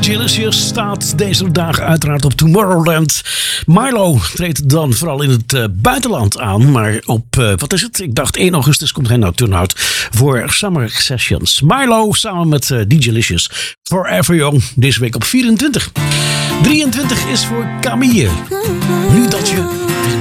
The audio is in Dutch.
Delicious staat deze dagen uiteraard op Tomorrowland. Milo treedt dan vooral in het buitenland aan. Maar op, wat is het? Ik dacht 1 augustus komt hij naar Turnhout voor Summer Sessions. Milo samen met Delicious. Forever Young, deze week op 24. 23 is voor Camille. Nu dat je